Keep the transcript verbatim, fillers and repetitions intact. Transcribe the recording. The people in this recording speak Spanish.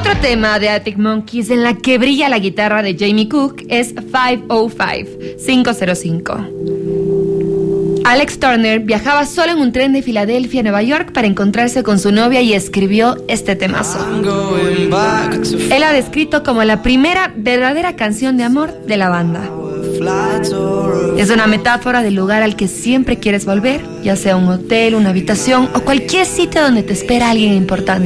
Otro tema de Arctic Monkeys en la que brilla la guitarra de Jamie Cook es quinientos cinco. Alex Turner viajaba solo en un tren de Filadelfia a Nueva York para encontrarse con su novia y escribió este temazo. Él la ha descrito como la primera verdadera canción de amor de la banda. Es una metáfora del lugar al que siempre quieres volver, ya sea un hotel, una habitación o cualquier sitio donde te espera alguien importante.